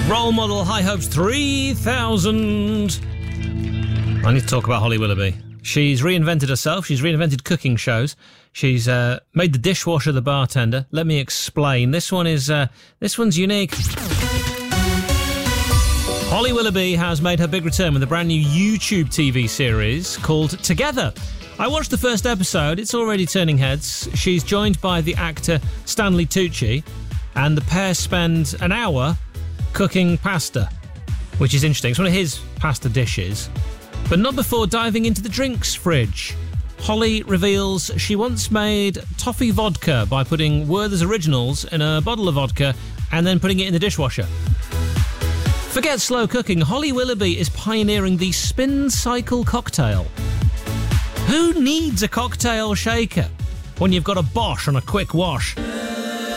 Role model High Hopes 3000. I need to talk about Holly Willoughby. She's reinvented herself. She's reinvented cooking shows. She's made the dishwasher the bartender. Let me explain. This one's unique. Holly Willoughby has made her big return with a brand new YouTube TV series called Together. I watched the first episode. It's already turning heads. She's joined by the actor Stanley Tucci, and the pair spend an hour cooking pasta, which is interesting. It's one of his pasta dishes, but not before diving into the drinks fridge. Holly reveals she once made toffee vodka by putting Werther's Originals in a bottle of vodka and then putting it in the dishwasher. Forget slow cooking. Holly Willoughby is pioneering the spin cycle cocktail. Who needs a cocktail shaker when you've got a Bosch on a quick wash?